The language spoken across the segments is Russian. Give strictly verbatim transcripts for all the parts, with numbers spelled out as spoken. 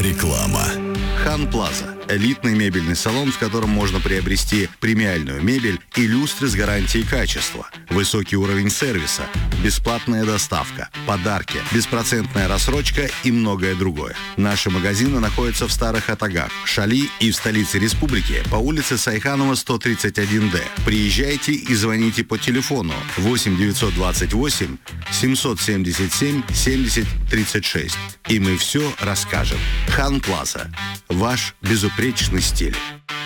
Реклама. Хан Плаза. Элитный мебельный салон, в котором можно приобрести премиальную мебель и люстры с гарантией качества, высокий уровень сервиса, бесплатная доставка, подарки, беспроцентная рассрочка и многое другое. Наши магазины находятся в Старых Атагах, Шали и в столице республики по улице Сайханова, сто тридцать один дэ. Приезжайте и звоните по телефону восемь девятьсот двадцать восемь семьсот семьдесят семь семьдесят тридцать шесть. И мы все расскажем. Хан Плаза. Ваш безупречный стиль.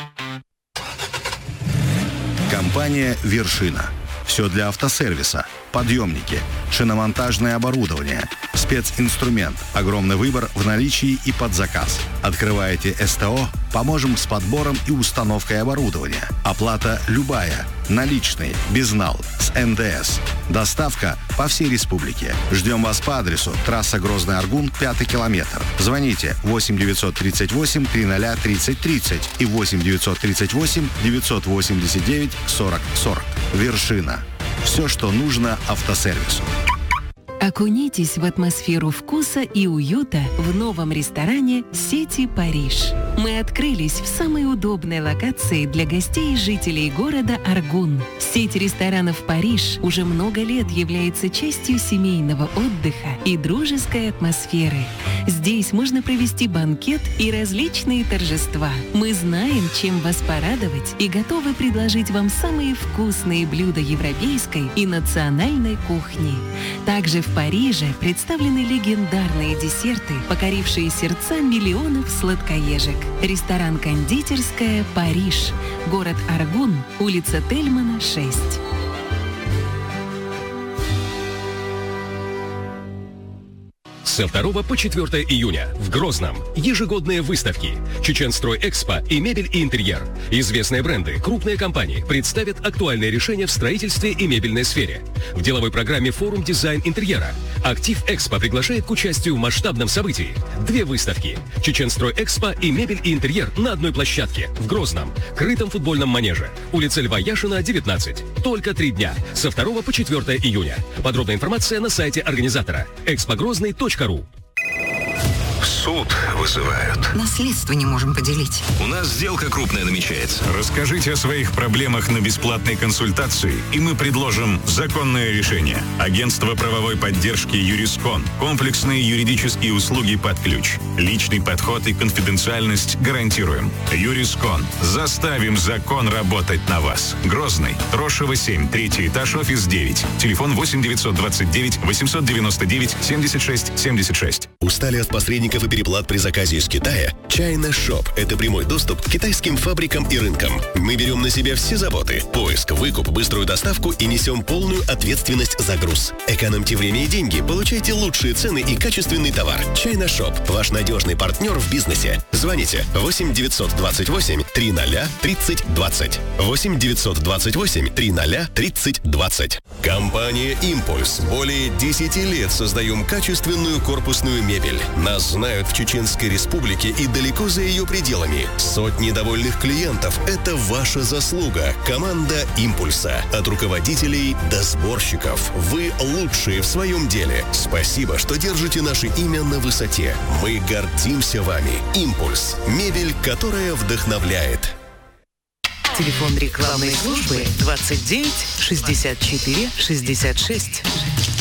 Компания «Вершина». Все для автосервиса. Подъемники, шиномонтажное оборудование, специнструмент, огромный выбор в наличии и под заказ. Открываете эс тэ о, поможем с подбором и установкой оборудования. Оплата любая, наличные, безнал, с эн дэ эс. Доставка по всей республике. Ждем вас по адресу трасса Грозный-Аргун, пятый километр. Звоните восемь девятьсот тридцать восемь триста тридцать тридцать и восемь девятьсот тридцать восемь девятьсот восемьдесят девять сорок сорок. «Вершина». Все, что нужно автосервису. Окунитесь в атмосферу вкуса и уюта в новом ресторане сети «Париж». Мы открылись в самой удобной локации для гостей и жителей города Аргун. Сеть ресторанов «Париж» уже много лет является частью семейного отдыха и дружеской атмосферы. Здесь можно провести банкет и различные торжества. Мы знаем, чем вас порадовать, и готовы предложить вам самые вкусные блюда европейской и национальной кухни. Также в Париже представлены легендарные десерты, покорившие сердца миллионов сладкоежек. Ресторан «Кондитерская Париж», город Аргун, улица Тельмана, шесть. Со второго по четвёртое июня в Грозном ежегодные выставки «Чеченстройэкспо» и «Мебель и интерьер». Известные бренды, крупные компании представят актуальные решения в строительстве и мебельной сфере. В деловой программе «Форум дизайн интерьера». «Актив Экспо» приглашает к участию в масштабном событии. Две выставки «Чеченстройэкспо» и «Мебель и интерьер» на одной площадке в Грозном, крытом футбольном манеже, улица Льва Яшина, девятнадцать. Только три дня, со второго по четвёртое июня. Подробная информация на сайте организатора экспогрозный точка ру. В суд вызывают. Наследство не можем поделить. У нас сделка крупная намечается. Расскажите о своих проблемах на бесплатной консультации, и мы предложим законное решение. Агентство правовой поддержки «Юрискон». Комплексные юридические услуги под ключ. Личный подход и конфиденциальность гарантируем. «Юрискон». Заставим закон работать на вас. Грозный. Трошево, семь. Третий этаж, офис девять. Телефон восемь девятьсот двадцать девять восемьсот девяносто девять семьдесят шесть семьдесят шесть. Устали от посредников и переплат при заказе из Китая? China Shop – это прямой доступ к китайским фабрикам и рынкам. Мы берем на себя все заботы – поиск, выкуп, быструю доставку и несем полную ответственность за груз. Экономьте время и деньги, получайте лучшие цены и качественный товар. China Shop – ваш надежный партнер в бизнесе. Звоните восемь девятьсот двадцать восемь триста тридцать двадцать. восемь девятьсот двадцать восемь триста тридцать двадцать. Компания «Импульс». Более десяти лет создаем качественную корпусную мебель. Нас знают в Чеченской Республике и далеко за ее пределами. Сотни довольных клиентов – это ваша заслуга. Команда «Импульса». От руководителей до сборщиков. Вы лучшие в своем деле. Спасибо, что держите наше имя на высоте. Мы гордимся вами. «Импульс». Мебель, которая вдохновляет. Телефон рекламной службы двадцать девять шестьдесят четыре шестьдесят шесть.